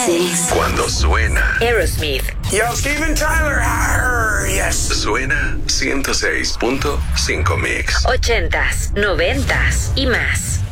96. Cuando suena Aerosmith. Yo, Steven Tyler. Yes. Suena 106.5 Mix. 80s, 90s y más.